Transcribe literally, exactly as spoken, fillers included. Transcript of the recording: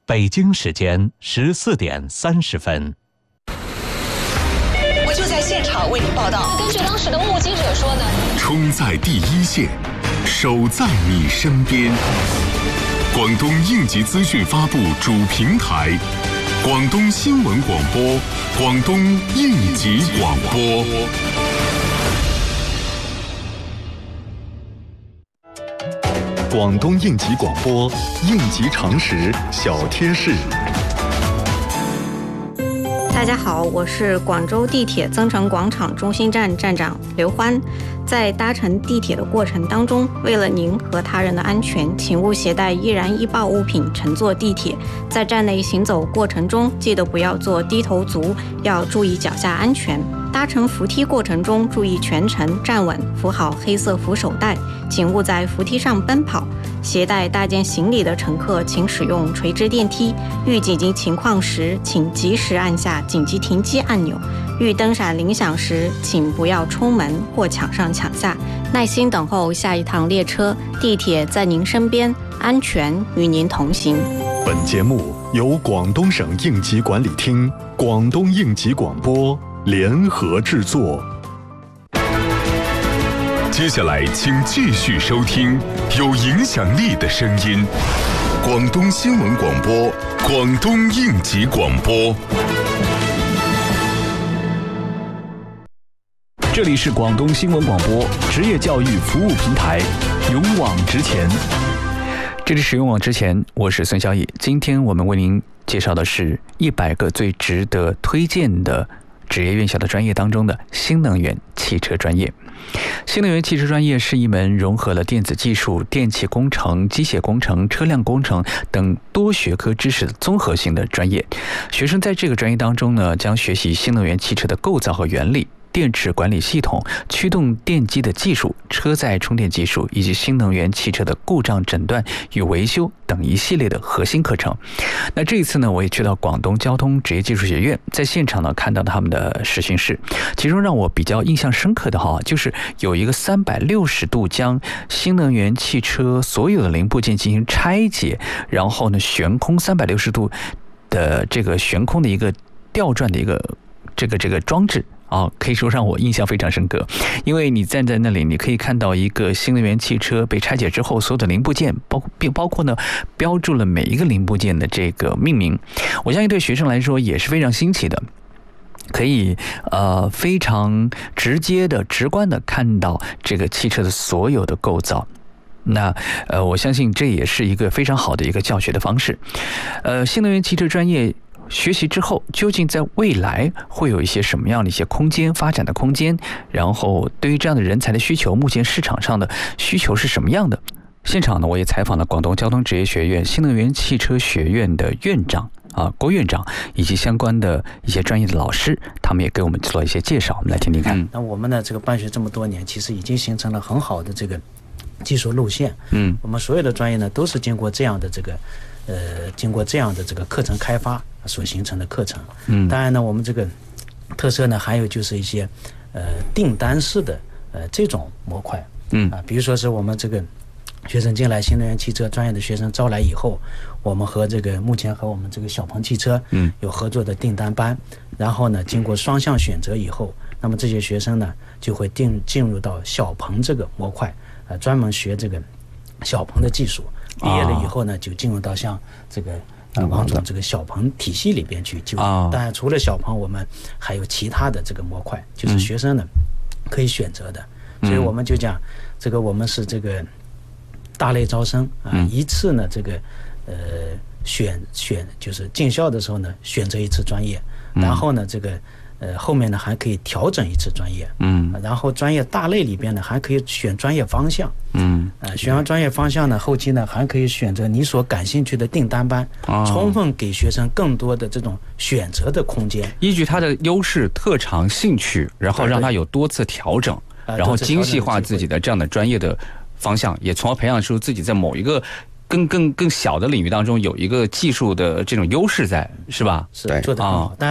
北京时间十四点三十分。 我就在现场为您报道。 根据当时的目击者说呢， 冲在第一线，守在你身边。广东应急资讯发布主平台，广东新闻广播，广东应急广播。 广东应急广播，应急常识小贴士。 大家好，我是广州地铁增城广场中心站站长刘欢。在搭乘地铁的过程当中，为了您和他人的安全，请勿携带易燃易爆物品乘坐地铁。在站内行走过程中，记得不要做低头族，要注意脚下安全。搭乘扶梯过程中，注意全程站稳，扶好黑色扶手带，请勿在扶梯上奔跑。携带大件行李的乘客，请使用垂直电梯。遇紧急情况时，请及时按下紧急停机按钮。遇灯闪铃响时，请不要冲门或抢上抢下，耐心等候下一趟列车。地铁在您身边，安全与您同行。 本节目由广东省应急管理厅、广东应急广播联合制作。 接下来，请继续收听有影响力的声音——广东新闻广播、广东应急广播。 这里是广东新闻广播职业教育服务平台，勇往直前。这里是勇往直前，我是孙小乙。今天我们为您介绍的是一百个最值得推荐的职业院校的专业当中的新能源汽车专业。新能源汽车专业是一门融合了电子技术、电气工程、机械工程、车辆工程等多学科知识的综合性的专业。学生在这个专业当中呢，将学习新能源汽车的构造和原理、电池管理系统、驱动电机的技术、车载充电技术以及新能源汽车的故障诊断与维修等一系列的核心课程。那这一次呢，我也去到广东交通职业技术学院，在现场呢看到他们的实训室，其中让我比较印象深刻的哈，就是有一个三百六十度将新能源汽车所有的零部件进行拆解，然后呢悬空三百六十度的这个悬空的一个吊转的一个这个这个装置。啊，可以说让我印象非常深刻，因为你站在那里，你可以看到一个新能源汽车被拆解之后，所有的零部件，包并包括呢标注了每一个零部件的这个命名。我相信对学生来说也是非常新奇的，可以呃非常直接的、直观的看到这个汽车的所有的构造。那呃，我相信这也是一个非常好的一个教学的方式。呃，新能源汽车专业学习之后，究竟在未来会有一些什么样的一些空间发展的空间？然后对于这样的人才的需求，目前市场上的需求是什么样的？现场呢，我也采访了广东交通职业学院新能源汽车学院的院长啊，郭院长，以及相关的一些专业的老师，他们也给我们做了一些介绍，我们来听听看。 嗯、那我们呢，这个办学这么多年，其实已经形成了很好的这个技术路线。嗯，我们所有的专业呢，都是经过这样的这个。呃，经过这样的这个课程开发所形成的课程，嗯，当然呢，我们这个特色呢，还有就是一些呃订单式的呃这种模块，嗯啊，比如说是我们这个学生进来新能源汽车专业的学生招来以后，我们和这个目前和我们这个小鹏汽车嗯有合作的订单班，然后呢，经过双向选择以后，那么这些学生呢就会进进入到小鹏这个模块，呃，专门学这个小鹏的技术。毕业了以后呢，就进入到像这个呃王总这个小鹏体系里边去就当然除了小鹏，我们还有其他的这个模块，就是学生呢可以选择的。所以我们就讲这个我们是这个大类招生啊，一次呢这个呃选选就是进校的时候呢选择一次专业，然后呢这个。呃，后面呢还可以调整一次专业，嗯，然后专业大类里边呢还可以选专业方向，嗯，呃，选完专业方向呢，后期呢还可以选择你所感兴趣的订单班，哦、充分给学生更多的这种选择的空间， 依据他的优势、特长、兴趣，然后让他有多次调整，呃、然后精细化自己的这样的专业的方向，也从而培养出自己在某一个。更更更小的领域当中有一个技术的这种优势在，是吧？ 是做得很好。